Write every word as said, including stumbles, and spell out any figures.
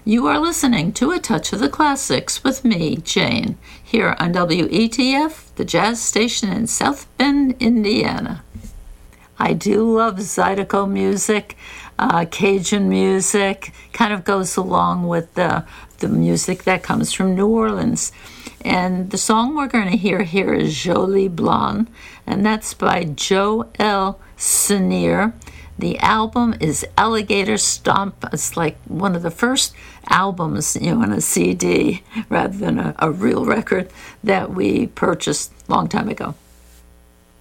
You are listening to A Touch of the Classics with me, Jane, here on W E T F, the jazz station in South Bend, Indiana. I do love Zydeco music, uh, Cajun music, kind of goes along with the, the music that comes from New Orleans. And the song we're going to hear here is Jolie Blonde, and that's by Joel Senior. The album is Alligator Stomp. It's like one of the first albums, you know, on a C D rather than a, a real record that we purchased a long time ago.